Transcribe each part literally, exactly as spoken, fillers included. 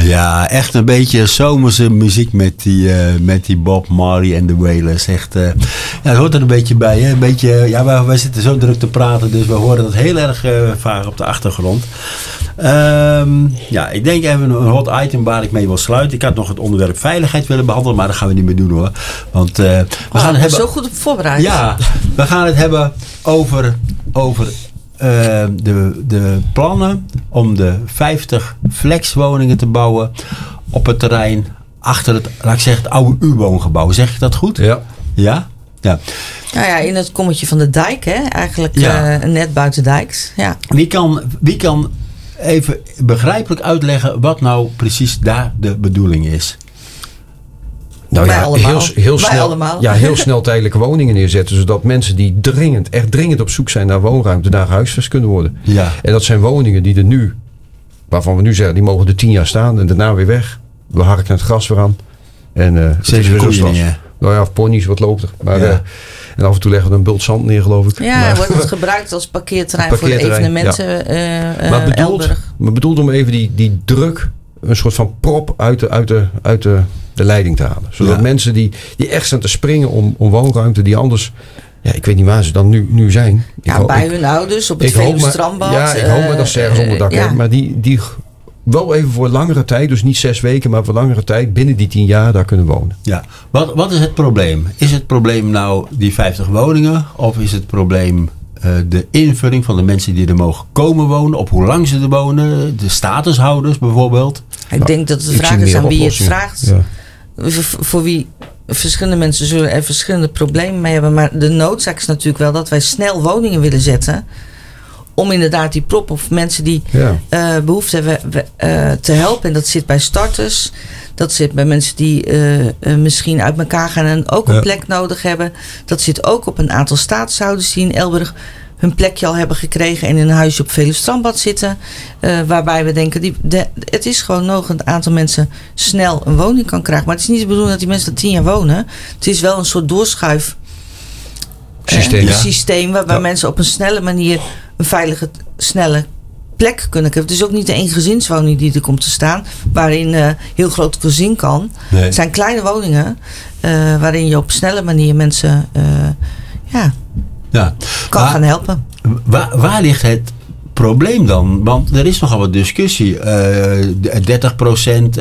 Ja, echt een beetje zomerse muziek met die, uh, met die Bob Marley en de Wailers. Echt, uh, ja, dat hoort er een beetje bij. Hè? Een beetje, ja, wij, wij zitten zo druk te praten, dus we horen dat heel erg uh, vaag op de achtergrond. Um, ja, ik denk even een hot item waar ik mee wil sluiten. Ik had nog het onderwerp veiligheid willen behandelen, maar dat gaan we niet meer doen hoor. Want uh, we oh, gaan het hebben. Zo goed op voorbereid. Ja, we gaan het hebben over, over uh, de, de plannen om de vijftig flexwoningen te bouwen op het terrein achter het, laat ik zeggen, het oude U-woongebouw. Zeg ik dat goed? Ja. Ja? Ja. Nou ja, in het kommetje van de dijk, hè? Eigenlijk ja. uh, net buiten dijks. Ja. Wie kan, wie kan even begrijpelijk uitleggen wat nou precies daar de bedoeling is? Nou Wij ja, allemaal. heel, heel, Wij snel, allemaal. ja, heel snel tijdelijke woningen neerzetten. Zodat mensen die dringend, echt dringend op zoek zijn naar woonruimte, daar huisvest kunnen worden. Ja. En dat zijn woningen die er nu, waarvan we nu zeggen, die mogen er tien jaar staan en daarna weer weg. We harken het gras weer aan. En uh, het is weer rustig. Nou ja, ponies, wat loopt er. Maar, ja. uh, en af en toe leggen we een bult zand neer, geloof ik. Ja, maar, wordt het gebruikt als parkeerterrein, parkeerterrein voor de evenementen. Ja. Uh, uh, maar bedoeld, maar bedoeld om even die, die druk, een soort van prop uit de, uit de, uit de, de leiding te halen. Zodat ja. mensen die, die echt staan te springen om, om woonruimte, die anders... Ja, ik weet niet waar ze dan nu, nu zijn. Ja, ik hoop, bij ik, hun ouders, op het Veluwe-strandbad. Ja, ik hoop uh, dat ze ergens onder dak uh, hebben. Maar die... die wel even voor langere tijd, dus niet zes weken, maar voor langere tijd, binnen die tien jaar daar kunnen wonen. Ja, wat, wat is het probleem? Is het probleem nou die vijftig woningen? Of is het probleem uh, de invulling van de mensen die er mogen komen wonen? Op hoe lang ze er wonen? De statushouders bijvoorbeeld? Ik nou, denk dat het de vraag is aan wie het vraagt. Ja. Voor, voor wie verschillende mensen zullen er verschillende problemen mee hebben. Maar de noodzaak is natuurlijk wel dat wij snel woningen willen zetten. Om inderdaad die prop of mensen die ja. uh, behoefte hebben uh, te helpen. En dat zit bij starters. Dat zit bij mensen die uh, uh, misschien uit elkaar gaan en ook een ja. plek nodig hebben. Dat zit ook op een aantal statushouders die in Elburg hun plekje al hebben gekregen. En in een huisje op Veluwe-strandbad zitten. Uh, waarbij we denken, die, de, het is gewoon nodig dat een aantal mensen snel een woning kan krijgen. Maar het is niet de bedoeling dat die mensen er tien jaar wonen. Het is wel een soort doorschuif systeem, uh, ja. systeem waarbij ja. mensen op een snelle manier een veilige, snelle plek kunnen krijgen. Het is ook niet de eengezinswoning die er komt te staan, waarin uh, heel groot gezin kan. Nee. Het zijn kleine woningen uh, waarin je op snelle manier mensen uh, ja, ja. kan waar, gaan helpen. Waar, waar ligt het probleem dan? Want er is nogal wat discussie. Uh, dertig procent uh,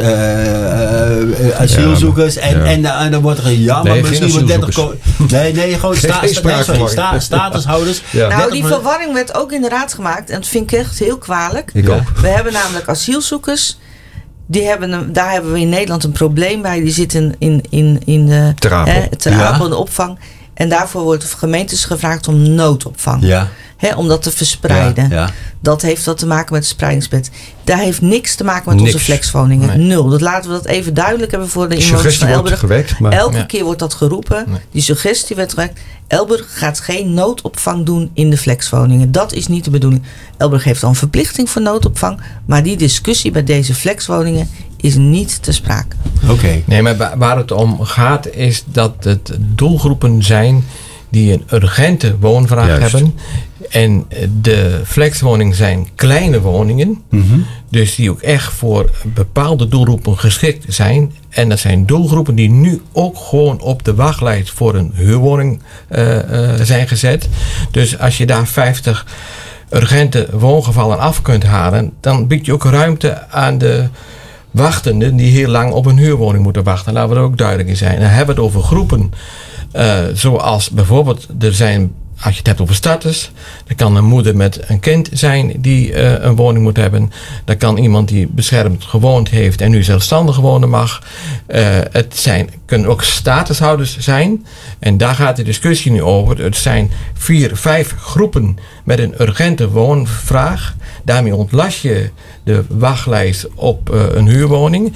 uh, asielzoekers. Ja, en, ja. en, en, en dan wordt er een ja, maar nee, misschien wordt dertig... Nee, nee, gewoon sta, nee, sorry, sta, statushouders. Ja. Nou, die verwarring werd ook in de raad gemaakt. En dat vind ik echt heel kwalijk. Ik ook. We hebben namelijk asielzoekers. Die hebben een, daar hebben we in Nederland een probleem bij. Die zitten in, in, in de Ter Apel, hè, ter Apel ja. de opvang. En daarvoor wordt de gemeentes gevraagd om noodopvang. Ja. He, om dat te verspreiden. Ja, ja. Dat heeft wat te maken met het spreidingsbed. Daar heeft niks te maken met niks. onze flexwoningen. Nee. Nul. Dat laten we dat even duidelijk hebben voor de inwoners van Elburg. Gewekt, maar, Elke ja. keer wordt dat geroepen. Nee. Die suggestie werd gewekt. Elburg gaat geen noodopvang doen in de flexwoningen. Dat is niet de bedoeling. Elburg heeft al een verplichting voor noodopvang. Maar die discussie bij deze flexwoningen is niet te sprake. Oké. Okay. Nee, maar waar het om gaat is dat het doelgroepen zijn die een urgente woonvraag Juist. hebben. En de flexwoningen zijn kleine woningen. Mm-hmm. Dus die ook echt voor bepaalde doelgroepen geschikt zijn. En dat zijn doelgroepen die nu ook gewoon op de wachtlijst voor een huurwoning uh, uh, zijn gezet. Dus als je daar vijftig urgente woongevallen af kunt halen, dan bied je ook ruimte aan de wachtenden die heel lang op een huurwoning moeten wachten. Laten we er ook duidelijk in zijn. Dan hebben we het over groepen uh, zoals bijvoorbeeld, er zijn, als je het hebt over starters, er kan een moeder met een kind zijn die uh, een woning moet hebben. Er kan iemand die beschermd gewoond heeft en nu zelfstandig wonen mag. Uh, het zijn, kunnen ook statushouders zijn. En daar gaat de discussie nu over. Het zijn vier, vijf groepen met een urgente woonvraag. Daarmee ontlast je de wachtlijst op uh, een huurwoning.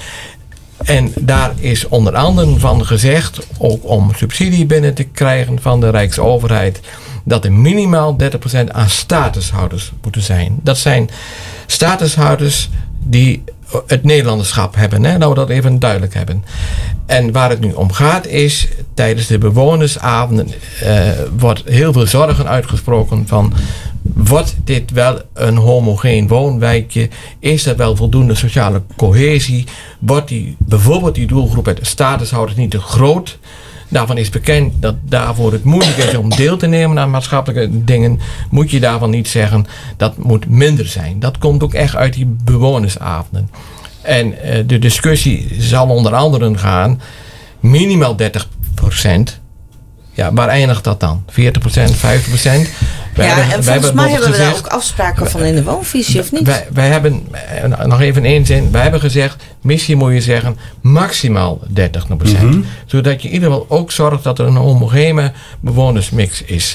En daar is onder andere van gezegd, ook om subsidie binnen te krijgen van de Rijksoverheid, dat er minimaal dertig procent aan statushouders moeten zijn. Dat zijn statushouders die het Nederlanderschap hebben. Hè? Nou, we dat even duidelijk hebben. En waar het nu om gaat is, tijdens de bewonersavonden uh, wordt heel veel zorgen uitgesproken van wordt dit wel een homogeen woonwijkje? Is er wel voldoende sociale cohesie? Wordt die, bijvoorbeeld die doelgroep uit de statushouders niet te groot? Daarvan is bekend dat daarvoor het moeilijk is om deel te nemen aan maatschappelijke dingen. Moet je daarvan niet zeggen dat moet minder zijn. Dat komt ook echt uit die bewonersavonden. En uh, de discussie zal onder andere gaan minimaal dertig procent. Ja, waar eindigt dat dan? veertig procent, vijftig procent? Wij ja, hebben, en volgens mij hebben gezegd, we daar ook afspraken van in de woonvisie, of niet? Wij, wij hebben, nog even in één zin, wij hebben gezegd, misschien moet je zeggen, maximaal dertig procent. Mm-hmm. Zodat je in ieder geval ook zorgt dat er een homogene bewonersmix is.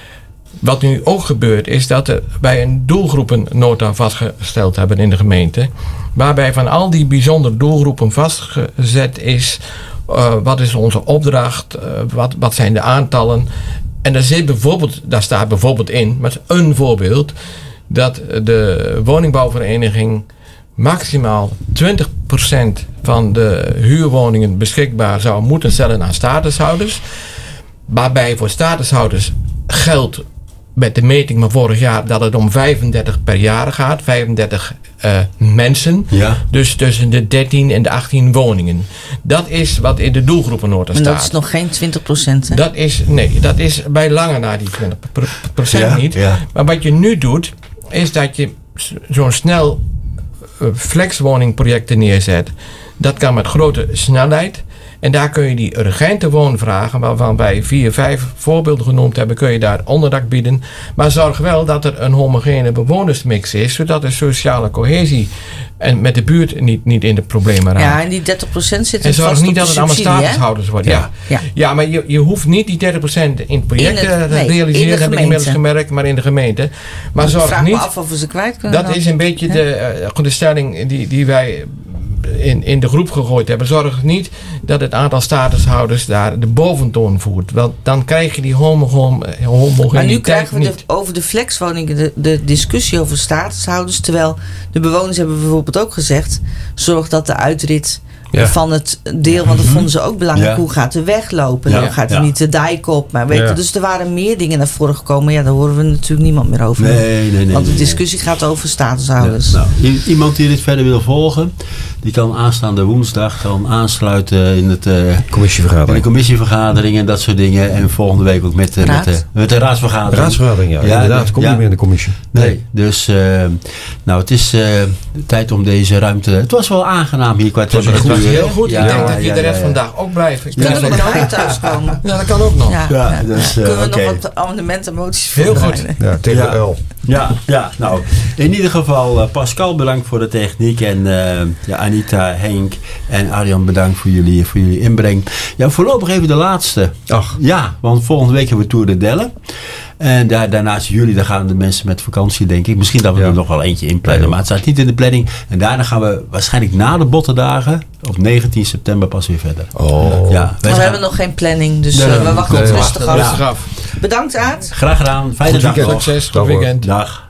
Wat nu ook gebeurt, is dat er wij een doelgroepennota vastgesteld hebben in de gemeente. Waarbij van al die bijzondere doelgroepen vastgezet is, uh, wat is onze opdracht, uh, wat, wat zijn de aantallen. En daar, zit bijvoorbeeld, daar staat bijvoorbeeld in, met een voorbeeld, dat de woningbouwvereniging maximaal twintig procent van de huurwoningen beschikbaar zou moeten stellen aan statushouders. Waarbij voor statushouders geldt met de meting van vorig jaar dat het om vijfendertig per jaar gaat. vijfendertig uh, mensen. Ja. Dus tussen de dertien en de achttien woningen. Dat is wat in de doelgroepennota staat. En dat is nog geen twintig procent, hè? Dat is, nee, dat is bij lange na die twintig procent ja, niet. Ja. Maar wat je nu doet, is dat je zo'n snel uh, flexwoningprojecten neerzet. Dat kan met grote snelheid. En daar kun je die urgente woonvragen, waarvan wij vier, vijf voorbeelden genoemd hebben, kun je daar onderdak bieden. Maar zorg wel dat er een homogene bewonersmix is, zodat de sociale cohesie en met de buurt niet, niet in de problemen raakt. Ja, en die dertig procent zit en zorg niet dat het allemaal statushouders worden. Ja. Ja. Ja. ja, maar je, je hoeft niet die dertig procent in projecten te nee, realiseren, heb ik inmiddels gemerkt, maar in de gemeente. Maar ik zorg vraag niet. Me af of we ze kwijt kunnen. Dat is een beetje de, uh, de stelling die, die wij In, in de groep gegooid hebben. Zorg niet dat het aantal statushouders daar de boventoon voert. Want dan krijg je die homogeniteit homo Maar nu krijgen we de, over de flexwoningen de, de discussie over statushouders. Terwijl de bewoners hebben bijvoorbeeld ook gezegd, zorg dat de uitrit ja. van het deel, want dat vonden ze ook belangrijk. Ja. Hoe gaat de weg lopen? Ja. Dan gaat er ja. niet de dijk op. Maar weet ja. je, dus er waren meer dingen naar voren gekomen. Ja, daar horen we natuurlijk niemand meer over. Nee, nee, nee, want de nee, discussie nee. gaat over statushouders. Ja. Nou, iemand die dit verder wil volgen, die kan aanstaande woensdag dan aansluiten in, het, uh, commissievergadering. in de commissievergadering en dat soort dingen. En volgende week ook met, uh, met, de, met de raadsvergadering. Raadsvergadering, ja. ja inderdaad. Het komt ja. niet meer in de commissie. Nee, nee. dus uh, nou, het is uh, tijd om deze ruimte. Het was wel aangenaam hier qua temperatuur. Het was heel goed. Ja, ik denk ja, dat je ja, de rest ja, ja. vandaag ook blijft. Ik Kunnen we nog niet thuiskomen? Ja, dat kan ook nog. Ja, ja, ja. Dus, uh, Kunnen we okay. nog wat amendementen, moties heel goed. Ja, tegen ja. L. Ja, ja, nou, in ieder geval uh, Pascal bedankt voor de techniek en uh, ja, Anita, Henk en Arjan bedankt voor jullie, voor jullie inbreng. Ja, voorlopig even de laatste. Ach. Ja, want volgende week hebben we Tour de Delle. En daar, daarnaast jullie, daar gaan de mensen met vakantie, denk ik. Misschien dat we ja. er nog wel eentje in plannen, ja, maar het staat niet in de planning. En daarna gaan we waarschijnlijk na de bottendagen op negentien september pas weer verder. Oh. Ja, we gaan... hebben nog geen planning, dus nee, uh, we wachten nee, rustig af. Rustig af. Bedankt, Aad. Graag gedaan. Fijne dag. Succes. Goed weekend. Dag.